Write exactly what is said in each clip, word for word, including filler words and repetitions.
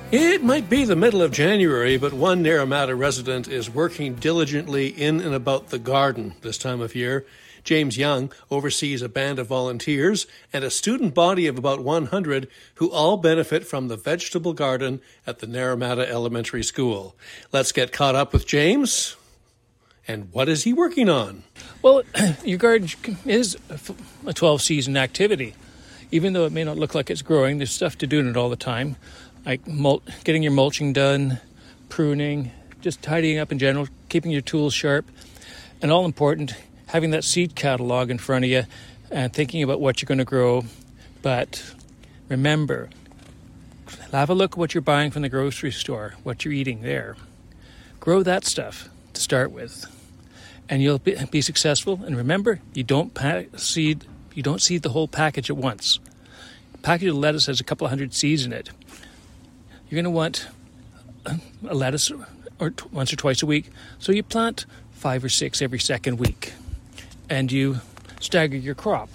It might be the middle of January, but one Naramata resident is working diligently in and about the garden this time of year. James Young oversees a band of volunteers and a student body of about one hundred who all benefit from the vegetable garden at the Naramata Elementary School. Let's get caught up with James. And what is he working on? Well, your garden is a twelve-season activity. Even though it may not look like it's growing, there's stuff to do in it all the time. Like mul- getting your mulching done, pruning, just tidying up in general, keeping your tools sharp, and all important, having that seed catalog in front of you and thinking about what you're going to grow. But remember, have a look at what you're buying from the grocery store, what you're eating there. Grow that stuff to start with, and you'll be, be successful. And remember, you don't pack seed, you don't seed the whole package at once. A package of lettuce has a couple of hundred seeds in it. You're going to want a lettuce or t- once or twice a week. So you plant five or six every second week. And you stagger your crop.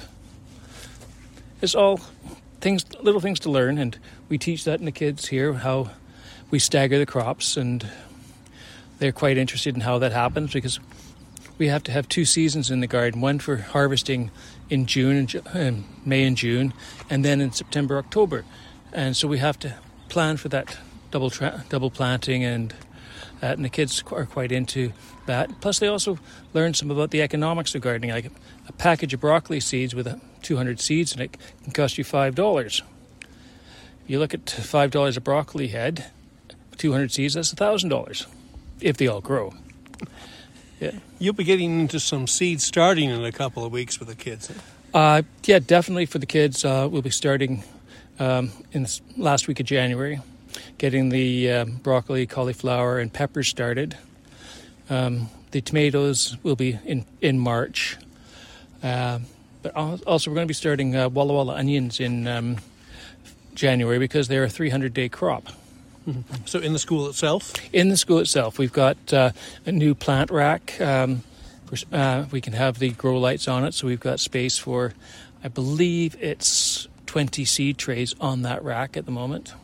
It's all things, little things to learn. And we teach that in the kids here, how we stagger the crops. And they're quite interested in how that happens because we have to have two seasons in the garden. One for harvesting in June, and Ju- um, May and June. And then in September, October. And so we have to plan for that double tra- double planting, and uh, and the kids are quite into that. Plus, they also learn some about the economics of gardening. Like a package of broccoli seeds with two hundred seeds in it can cost you five dollars. If you look at five dollars a broccoli head, two hundred seeds, that's one thousand dollars if they all grow. Yeah. You'll be getting into some seeds starting in a couple of weeks with the kids. Uh, yeah, definitely for the kids. Uh, we'll be starting Um, in the last week of January, getting the um, broccoli, cauliflower, and peppers started. Um, the tomatoes will be in, in March. Uh, but also we're going to be starting uh, Walla Walla onions in um, January because they're a three hundred day crop. Mm-hmm. So in the school itself? In the school itself. We've got uh, a new plant rack. Um, for, uh, we can have the grow lights on it, so we've got space for, I believe it's twenty seed trays on that rack at the moment.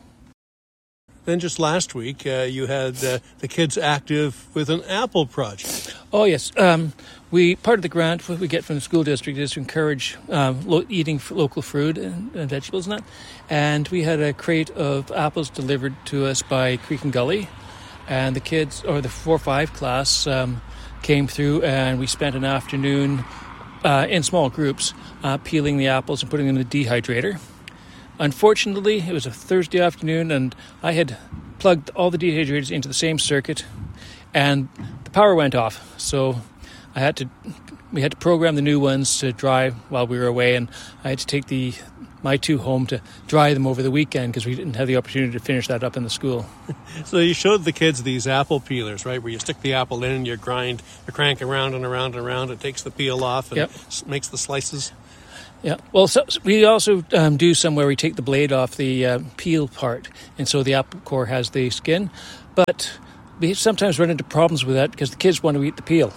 Then just last week, uh, you had uh, the kids active with an apple project. Oh, yes. Um, we part of the grant what we get from the school district is to encourage um, lo- eating f- local fruit and, and vegetables and that. And we had a crate of apples delivered to us by Creek and Gully. And the kids, or the four five class, um, came through and we spent an afternoon Uh, in small groups, uh, peeling the apples and putting them in the dehydrator. Unfortunately, it was a Thursday afternoon and I had plugged all the dehydrators into the same circuit and the power went off. So I had to, we had to program the new ones to dry while we were away, and I had to take the my two home to dry them over the weekend because we didn't have the opportunity to finish that up in the school. So you showed the kids these apple peelers, right, where you stick the apple in and you grind, you crank around and around and around. It takes the peel off and Yep. s- makes the slices. Yeah. Well, so, we also um, do some where we take the blade off the uh, peel part, and so the apple core has the skin. But we sometimes run into problems with that because the kids want to eat the peel.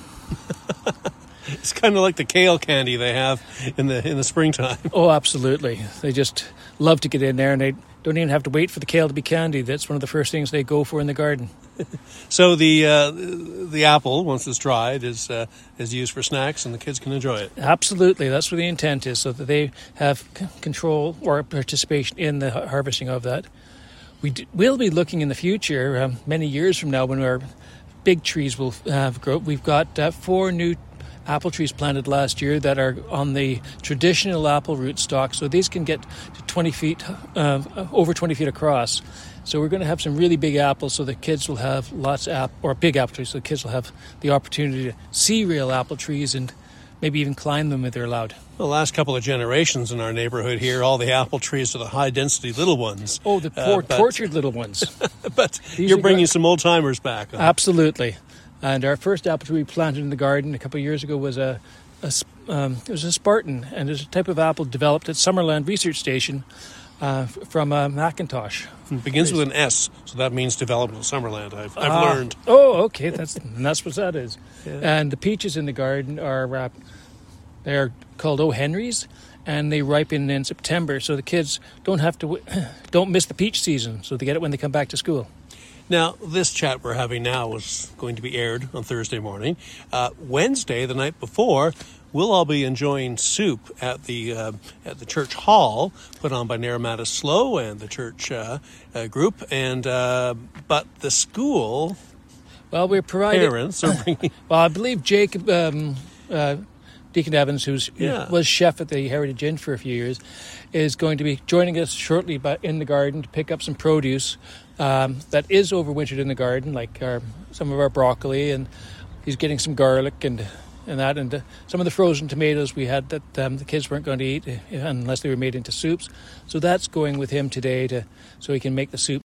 It's kind of like the kale candy they have in the in the springtime. Oh, absolutely. They just love to get in there, and they don't even have to wait for the kale to be candied. That's one of the first things they go for in the garden. So the uh, the apple, once it's dried, is uh, is used for snacks, and the kids can enjoy it. Absolutely. That's what the intent is, so that they have c- control or participation in the ha- harvesting of that. We d- will be looking in the future, um, many years from now, when our big trees will have grown. We've got uh, four new apple trees planted last year that are on the traditional apple root stock, so these can get to twenty feet, uh, over twenty feet across. So we're going to have some really big apples, so the kids will have lots of app- or big apple trees, so the kids will have the opportunity to see real apple trees and maybe even climb them if they're allowed. The last couple of generations in our neighborhood here, all the apple trees are the high-density little ones. Oh, the poor Uh, but- tortured little ones. But These you're are bringing gar- some old-timers back. Huh? Absolutely. And our first apple tree we planted in the garden a couple of years ago was a, a sp- um, it was a Spartan, and it's a type of apple developed at Summerland Research Station uh, f- from uh, Macintosh. It begins with an S, so that means developed in Summerland. I've, I've Ah. learned. Oh, okay. That's and that's what that is. Yeah. And the peaches in the garden are uh, they're called O. Henrys, and they ripen in September, so the kids don't have to don't miss the peach season, so they get it when they come back to school. Now, this chat we're having now is going to be aired on Thursday morning. Uh, Wednesday, the night before, we'll all be enjoying soup at the uh, at the church hall put on by Naramata Slow and the church uh, uh, group. And uh, but the school well, we're providing parents are bringing. Well, I believe Jacob um, uh, Deacon Evans, who's Yeah. was chef at the Heritage Inn for a few years, is going to be joining us shortly by, in the garden to pick up some produce um, that is overwintered in the garden, like our, some of our broccoli, and he's getting some garlic and and that, and uh, some of the frozen tomatoes we had that um, the kids weren't going to eat uh, unless they were made into soups. So that's going with him today to so he can make the soup.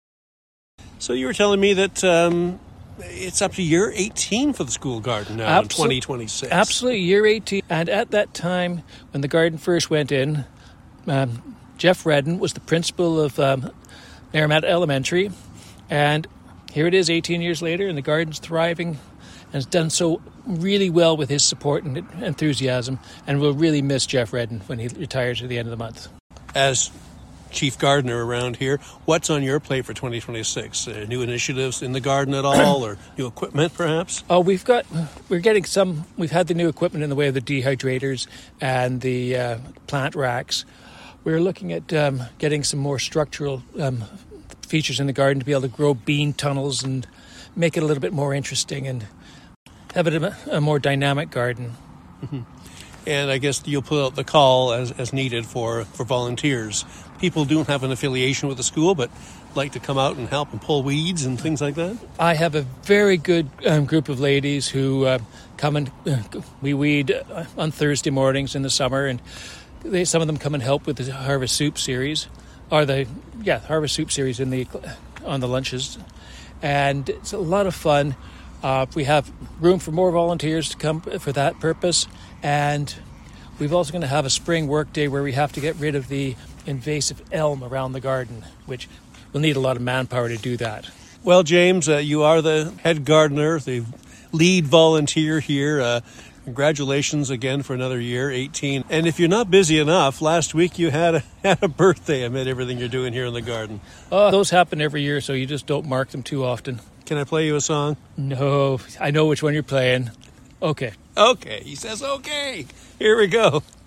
So you were telling me that um, it's up to year eighteen for the school garden now in Absol- twenty twenty-six. Absolutely, year eighteen. And at that time, when the garden first went in, um, Jeff Redden was the principal of um, Naramata Elementary. And here it is eighteen years later, and the garden's thriving and has done so really well with his support and enthusiasm. And we'll really miss Jeff Redden when he retires at the end of the month. As chief gardener around here, what's on your plate for twenty twenty-six? Uh, new initiatives in the garden at all, or new equipment perhaps? Oh, we've got, we're getting some, we've had the new equipment in the way of the dehydrators and the uh, plant racks. We're looking at um, getting some more structural um, features in the garden to be able to grow bean tunnels and make it a little bit more interesting and have it a, a more dynamic garden. Mm-hmm. And I guess you'll put out the call as, as needed for, for volunteers. People don't have an affiliation with the school, but like to come out and help and pull weeds and things like that? I have a very good um, group of ladies who uh, come and uh, we weed uh, on Thursday mornings in the summer, and they, some of them come and help with the Harvest Soup series, or the yeah Harvest Soup series in the on the lunches, and it's a lot of fun. Uh, we have room for more volunteers to come for that purpose, and we're also going to have a spring work day where we have to get rid of the invasive elm around the garden, which we'll need a lot of manpower to do that. Well, James, uh, you are the head gardener, the lead volunteer here. Uh, congratulations again for another year, eighteen. And if you're not busy enough, last week you had a, had a birthday amid everything you're doing here in the garden. Uh, those happen every year, so you just don't mark them too often. Can I play you a song? No, I know which one you're playing. Okay. Okay, he says okay. Here we go.